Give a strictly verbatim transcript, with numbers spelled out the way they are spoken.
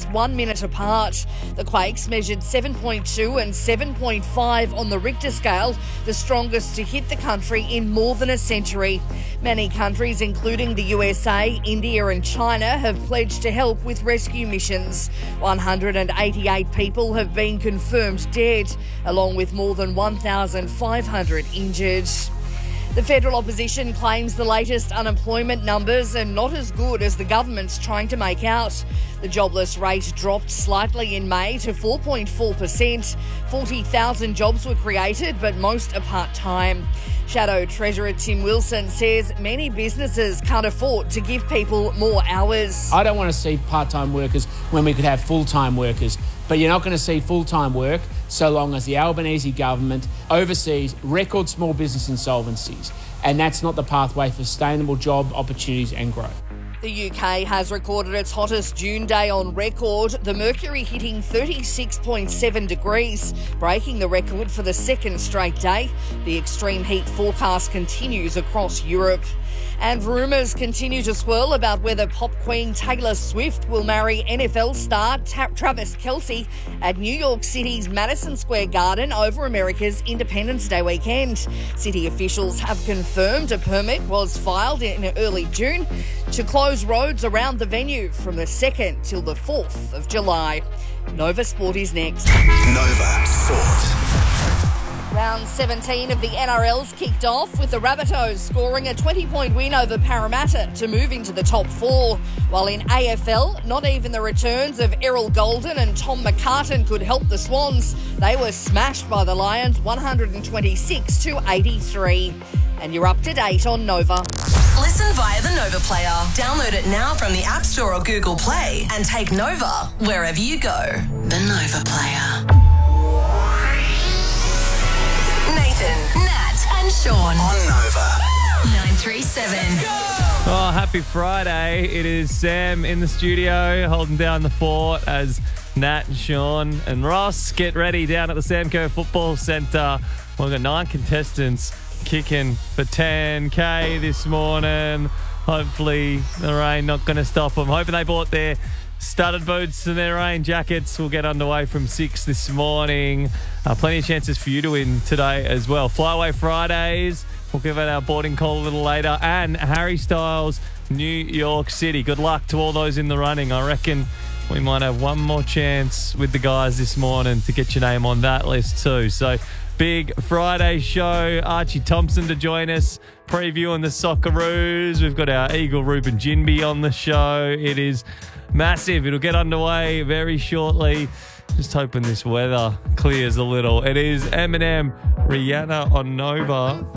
just one minute apart. The quakes measured seven point two and seven point five on the Richter scale, the strongest to hit the country in more than a century. Many countries, including the U S A, India and China, have pledged to help with rescue missions. one hundred eighty-eight people have been confirmed dead, along with more than one thousand five hundred injured. The federal opposition claims the latest unemployment numbers are not as good as the government's trying to make out. The jobless rate dropped slightly in May to four point four percent. forty thousand jobs were created, but most are part-time. Shadow Treasurer Tim Wilson says many businesses can't afford to give people more hours. I don't want to see part-time workers when we could have full-time workers, but you're not going to see full-time work so long as the Albanese government oversees record small business insolvencies, and that's not the pathway for sustainable job opportunities and growth. The U K has recorded its hottest June day on record, the mercury hitting thirty-six point seven degrees, breaking the record for the second straight day. The extreme heat forecast continues across Europe. And rumours continue to swirl about whether pop queen Taylor Swift will marry N F L star Ta- Travis Kelce at New York City's Madison Square Garden over America's Independence Day weekend. City officials have confirmed a permit was filed in early June to close roads around the venue from the second till the fourth of July. Nova Sport is next. Nova Sport. Round seventeen of the N R L's kicked off with the Rabbitohs scoring a twenty-point win over Parramatta to move into the top four. While in A F L, not even the returns of Errol Golden and Tom McCartan could help the Swans. They were smashed by the Lions one twenty-six to eighty-three. And you're up to date on Nova. Listen via the Nova Player. Download it now from the App Store or Google Play and take Nova wherever you go. The Nova Player. Nathan, Nat and Sean On Nova. nine three seven. Oh, happy Friday. It is Sam in the studio holding down the fort as Nat and Sean and Ross get ready down at the Samco Football Centre. We've got nine contestants kicking for ten K this morning. Hopefully the rain not going to stop them. Hoping they bought their studded boots and their rain jackets. We'll get underway from six this morning. Uh, plenty of chances for you to win today as well. Flyaway Fridays. We'll give out our boarding call a little later. And Harry Styles, New York City. Good luck to all those in the running. I reckon we might have one more chance with the guys this morning to get your name on that list too. So big Friday show. Archie Thompson to join us, previewing the Socceroos. We've got our Eagle Ruben Jinby on the show. It is massive. It'll get underway very shortly. Just hoping this weather clears a little. It is Eminem, Rihanna on Nova.